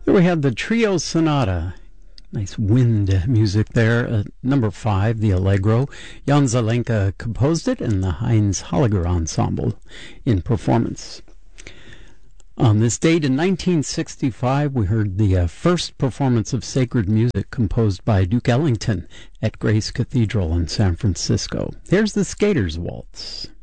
There we have the Trio Sonata. Nice wind music there. Number 5, the Allegro. Jan Zelenka composed it, and the Heinz Holliger Ensemble in performance. On this date in 1965, we heard the first performance of sacred music composed by Duke Ellington at Grace Cathedral in San Francisco. Here's the Skaters Waltz.